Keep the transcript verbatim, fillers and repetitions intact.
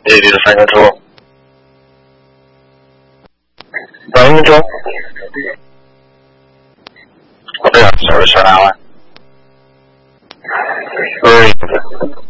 这里的三个钟，三个钟，我这样手上来了，对。